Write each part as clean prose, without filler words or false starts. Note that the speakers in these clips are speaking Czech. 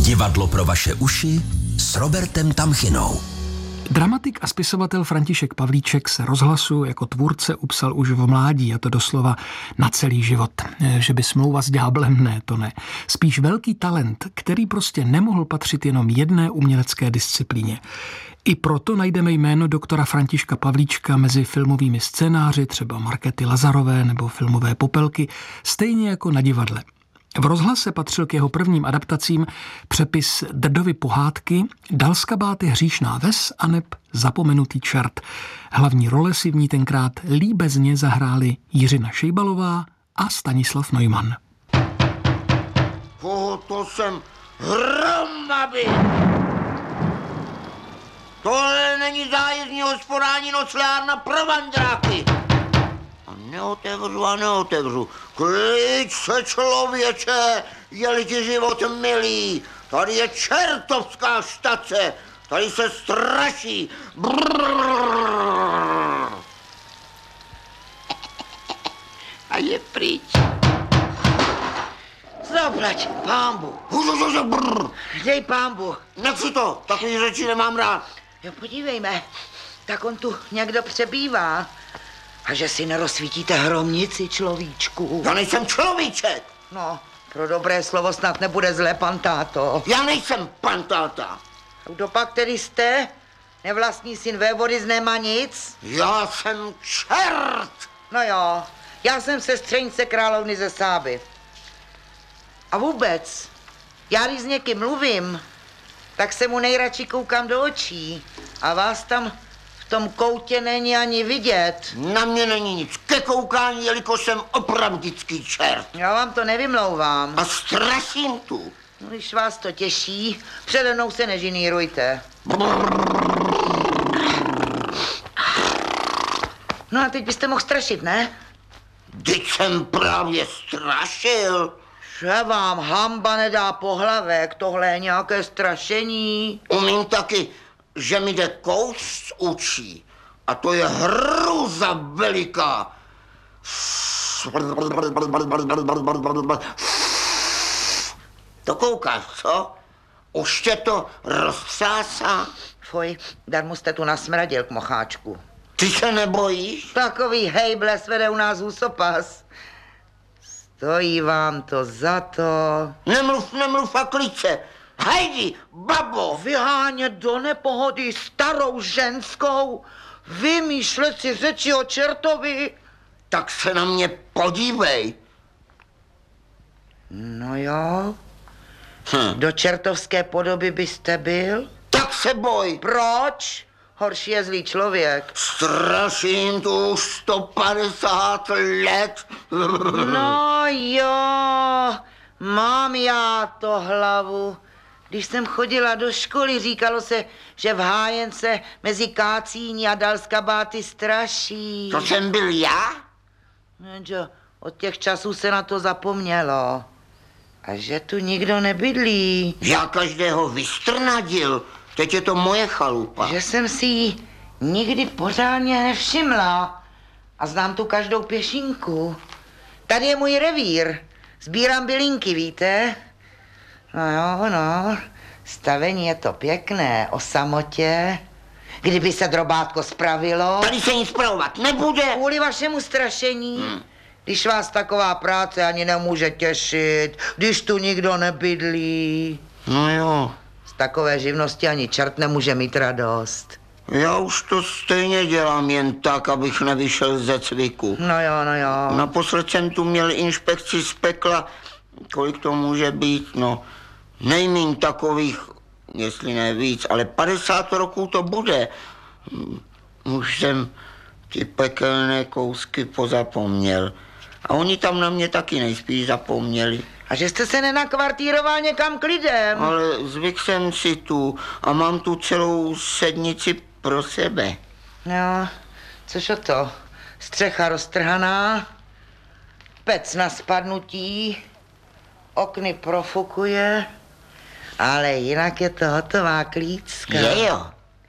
Divadlo pro vaše uši s Robertem Tamchinou. Dramatik a spisovatel František Pavlíček se rozhlasu jako tvůrce upsal už v mládí, a to doslova na celý život. Že by smlouva s ďáblem, ne, to ne. Spíš velký talent, který prostě nemohl patřit jenom jedné umělecké disciplíně. I proto najdeme jméno doktora Františka Pavlíčka mezi filmovými scénáři, třeba Markéty Lazarové nebo filmové Popelky, stejně jako na divadle. V rozhlase patřil k jeho prvním adaptacím přepis Drdovy pohádky Dalskabáty hříšná ves aneb Zapomenutý čert. Hlavní role si v ní tenkrát líbezně zahráli Jiřina Šejbalová a Stanislav Neumann. To jsem hromady! Tohle není zájezdní hospodání noclárna pro vandráky. A neotevřu. Klid se, člověče, je-li ti život milý. Tady je čertovská štace, tady se straší. Brrr. A je pryč. Zaplať, pánbu. Dej pánbu. Nechci to, takový řeči nemám rád. Jo, podívejme, tak on tu někdo přebývá. A že si nerozsvítíte hromnici, človíčku. Já nejsem človíček. No, pro dobré slovo snad nebude zlé, pan táto. Já nejsem pan táta. Kdo pak tedy jste? Nevlastní syn vévody z Nemanic? Já jsem čert. No jo, já jsem sestřenice královny ze Sáby. A vůbec, já když s někým mluvím, tak se mu nejradši koukám do očí. A vás tam v tom koutě není ani vidět. Na mě není nic ke koukání, jelikož jsem opravdický čert. Já vám to nevymlouvám. A straším tu. No, když vás to těší, přede mnou se nežinírujte. No a teď byste mohl strašit, ne? Vždyť jsem právě strašil. Že vám hamba nedá pohlavek, tohle je nějaké strašení. Umím taky, že mi jde kous z učí. A to je hruza veliká. To koukáš, co? Už tě to roztřásá? Fuj, darmo jste tu nasmradil k mocháčku. Ty se nebojíš? Takový hejble svede u nás úsopas. Stojí vám to za to. Nemluv a kliče. Hajdi, babo! Vyhánět do nepohody starou ženskou, vymýšlet si řeči o čertovi. Tak se na mě podívej. No jo. Do čertovské podoby byste byl? Tak se boj. Proč? Horší je zlý člověk. Straším tu už 150 let. No jo, mám já to hlavu. Když jsem chodila do školy, říkalo se, že v Hájence mezi Kácíní a Dalskabáty straší. To jsem byl já? Jenže od těch časů se na to zapomnělo. A že tu nikdo nebydlí. Já každého vystrnadil. Teď je to moje chalupa. Že jsem si ji nikdy pořádně nevšimla. A znám tu každou pěšinku. Tady je můj revír. Sbírám bylinky, víte? No jo, no. Stavení je to pěkné, o samotě. Kdyby se drobátko spravilo. Tady se nic spravovat nebude. Kvůli vašemu strašení. Když vás taková práce ani nemůže těšit. Když tu nikdo nebydlí. No jo. Z takové živnosti ani čert nemůže mít radost. Já už to stejně dělám jen tak, abych nevyšel ze cviku. No jo. Naposled jsem tu měl inspekci z pekla. Kolik to může být? No, nejmíň takových, jestli ne víc, ale 50 roků to bude. Už jsem ty pekelné kousky pozapomněl. A oni tam na mě taky nejspíš zapomněli. A že jste se nenakvartíroval někam k lidem? Ale zvyk jsem si tu a mám tu celou sednici pro sebe. No, což o to? Střecha roztrhaná, pec na spadnutí, okny profukuje, ale jinak je to hotová klícka. Je jo.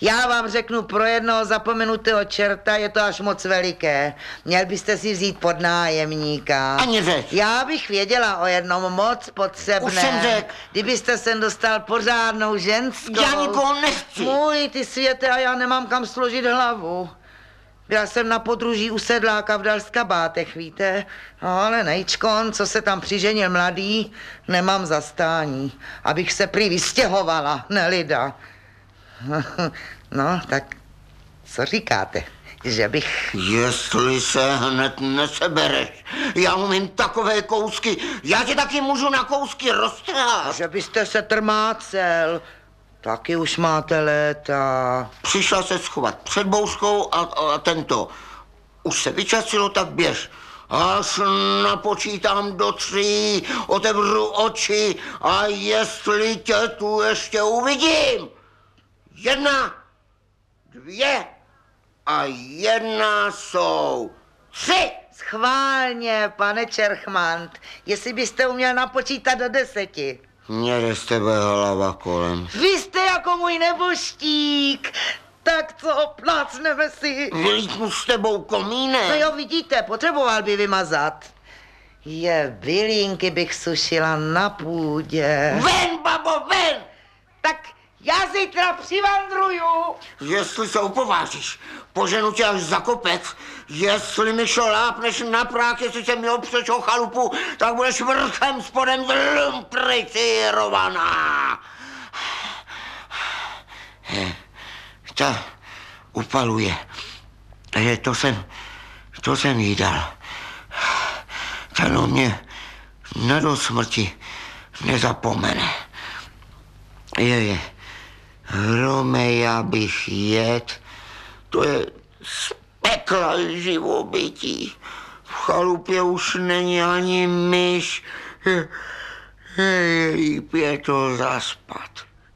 Já vám řeknu pro jednoho zapomenutého čerta, je to až moc veliké. Měl byste si vzít pod nájemníka. Ani řeč. Já bych věděla o jednom moc potřebném. Už jsem řekl. Kdybyste sem dostal pořádnou ženskou. Já nikoho nechci. Můj ty světe, a já nemám kam složit hlavu. Byla jsem na podruží u sedláka v Dalskabátech, víte? No, ale nejčkon, co se tam přiženil mladý, nemám zastání. Abych se prý vystěhovala, nelida. No, tak co říkáte? Že bych... Jestli se hned nesebereš, já umím takové kousky, já tě taky můžu na kousky roztrhat. Že byste se trmácel, taky už máte léta. Přišla se schovat před bouřkou a tento. Už se vyčasilo, tak běž. Až napočítám do 3, otevřu oči a jestli tě tu ještě uvidím. 1, 2 a 1 jsou 3. Schválně, pane Čerchmant, jestli byste uměl napočítat do 10. Mně jde z tebe hlava kolem. Vy jste jako můj neboštík. Tak co, plácneme si. Vylítnu s tebou komínek. No jo, vidíte, potřeboval by vymazat. Bylínky bych sušila na půdě. Ven, babo, ven! Tak já zítra přivandruju. Jestli se upovážíš, poženu tě až za kopec. Jestli mi šlápneš na prák, jestli se mi opřeš o chalupu, tak budeš vrchem spodem zlumpritírovaná. Ta upaluje. To jsem jí dal. Ten o mě do smrti nezapomene. Je. Hrome, já bych jet. To je z pekla živobytí. V chalupě už není ani myš. Je jí to zaspat.